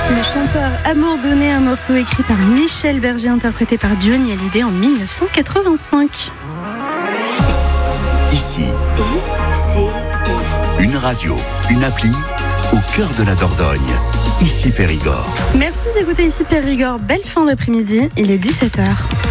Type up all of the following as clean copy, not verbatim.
Le chanteur Amour donné, un morceau écrit par Michel Berger, interprété par Johnny Hallyday en 1985. Ici, une radio, une appli au cœur de la Dordogne. Ici Périgord. Merci d'écouter Ici Périgord. Belle fin d'après-midi, il est 17h.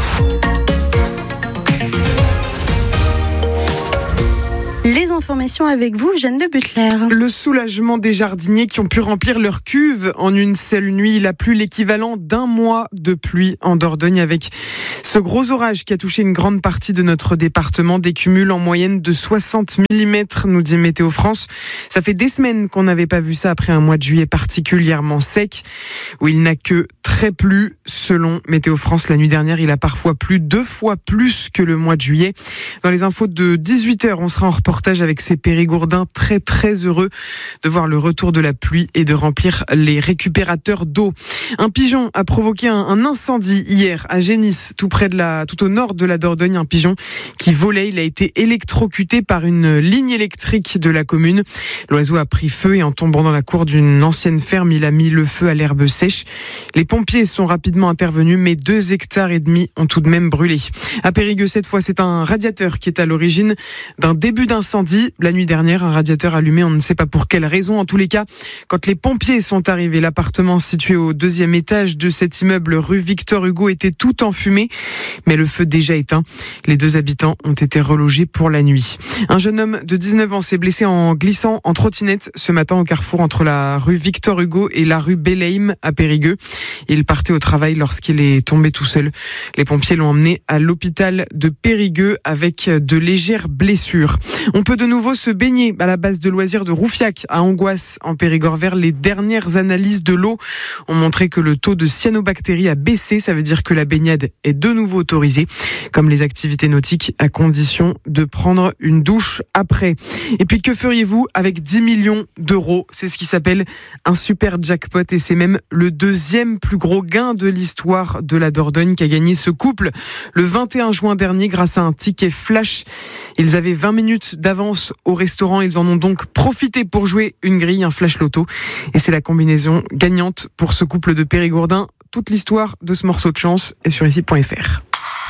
Les informations avec vous, Jeanne de Butler. Le soulagement des jardiniers qui ont pu remplir leur cuve en une seule nuit. Il a plu l'équivalent d'un mois de pluie en Dordogne avec ce gros orage qui a touché une grande partie de notre département. Des cumuls en moyenne de 60 mm, nous dit Météo France. Ça fait des semaines qu'on n'avait pas vu ça après un mois de juillet particulièrement sec, où il n'a que très plu. Selon Météo France, la nuit dernière, il a parfois plu 2 fois plus que le mois de juillet. Dans les infos de 18h, on sera en reportage avec ces Périgourdins très très heureux de voir le retour de la pluie et de remplir les récupérateurs d'eau. Un pigeon a provoqué un incendie hier à Génisse, tout au nord de la Dordogne. Un pigeon qui volait, il a été électrocuté par une ligne électrique de la commune. L'oiseau a pris feu et en tombant dans la cour d'une ancienne ferme, il a mis le feu à l'herbe sèche. Les pompiers sont rapidement intervenus, mais 2,5 hectares ont tout de même brûlé. À Périgueux, cette fois, c'est un radiateur qui est à l'origine d'un début d'incendie. La nuit dernière, un radiateur allumé, on ne sait pas pour quelle raison. En tous les cas, quand les pompiers sont arrivés, l'appartement situé au 2e étage de cet immeuble rue Victor Hugo était tout en fumée, mais le feu déjà éteint. Les 2 habitants ont été relogés pour la nuit. Un jeune homme de 19 ans s'est blessé en glissant en trottinette ce matin au carrefour entre la rue Victor Hugo et la rue Belleheim à Périgueux. Il partait au travail lorsqu'il est tombé tout seul. Les pompiers l'ont emmené à l'hôpital de Périgueux avec de légères blessures. On peut de nouveau se baigner à la base de loisirs de Roufiac à Angoisse en Périgord vert. Les dernières analyses de l'eau ont montré que le taux de cyanobactéries a baissé. Ça veut dire que la baignade est de nouveau autorisée, comme les activités nautiques, à condition de prendre une douche après. Et puis que feriez-vous avec 10 millions d'euros? C'est ce qui s'appelle un super jackpot et c'est même le 2e plus gros gain de l'histoire de la Dordogne qu'a gagné ce couple le 21 juin dernier grâce à un ticket flash. Ils avaient 20 minutes d'avance au restaurant. Ils en ont donc profité pour jouer une grille, un flash loto. Et c'est la combinaison gagnante pour ce couple de Périgourdins. Toute l'histoire de ce morceau de chance est sur ici.fr.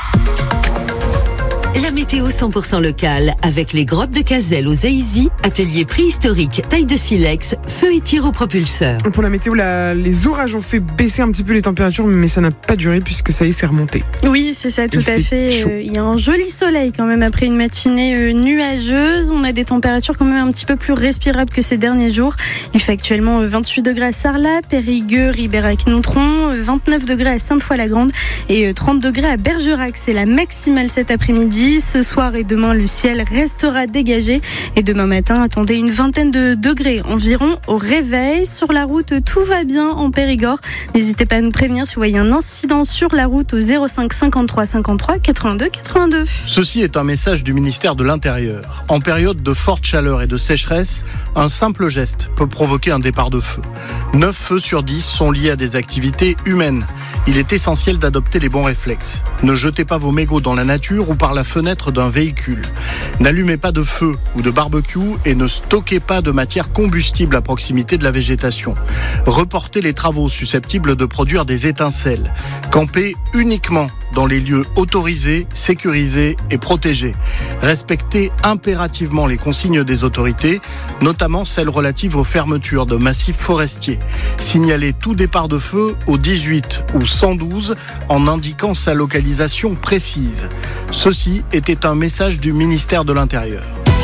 La météo 100% locale avec les grottes de Cazelles aux Aïzy, atelier préhistorique, taille de silex, feu et tir au propulseur. Pour la météo, les orages ont fait baisser un petit peu les températures, mais ça n'a pas duré puisque ça y est, c'est remonté. Oui, c'est ça, tout à fait. Il y a un joli soleil quand même après une matinée nuageuse. On a des températures quand même un petit peu plus respirables que ces derniers jours. Il fait actuellement 28 degrés à Sarlat, Périgueux, Ribérac-Nontron, 29 degrés à Sainte-Foy-la-Grande et 30 degrés à Bergerac. C'est la maximale cet après-midi. Ce soir et demain, le ciel restera dégagé. Et demain matin, attendez une vingtaine de degrés environ au réveil. Sur la route, tout va bien en Périgord. N'hésitez pas à nous prévenir si vous voyez un incident sur la route au 05 53 53 82 82. Ceci est un message du ministère de l'Intérieur. En période de forte chaleur et de sécheresse, un simple geste peut provoquer un départ de feu. 9 feux sur 10 sont liés à des activités humaines. Il est essentiel d'adopter les bons réflexes. Ne jetez pas vos mégots dans la nature ou par la fenêtre d'un véhicule. N'allumez pas de feu ou de barbecue et ne stockez pas de matière combustible à proximité de la végétation. Reportez les travaux susceptibles de produire des étincelles. Campez uniquement dans les lieux autorisés, sécurisés et protégés. Respectez impérativement les consignes des autorités, notamment celles relatives aux fermetures de massifs forestiers. Signalez tout départ de feu au 18 ou 112 en indiquant sa localisation précise. Ceci était un message du ministère de l'Intérieur.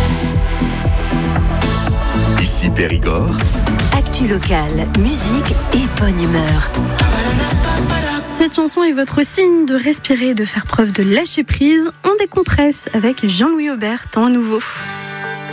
Ici Périgord. Actu locale, musique et bonne humeur. Cette chanson est votre signe de respirer et de faire preuve de lâcher prise. On décompresse avec Jean-Louis Aubert, Temps nouveau.